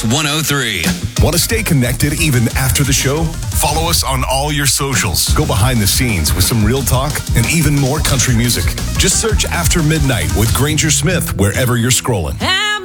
Hits 103. Want to stay connected even after the show? Follow us on all your socials. Go behind the scenes with some real talk and even more country music. Just search After Midnight with Granger Smith wherever you're scrolling.